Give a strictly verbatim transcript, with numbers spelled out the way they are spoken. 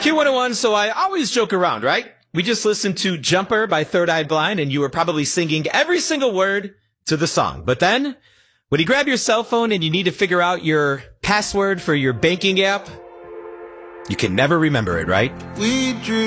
Q one oh one, so I always joke around, right? We just listened to Jumper by Third Eye Blind, and you were probably singing every single word to the song. But then, when you grab your cell phone and you need to figure out your password for your banking app, you can never remember it, right? We dream.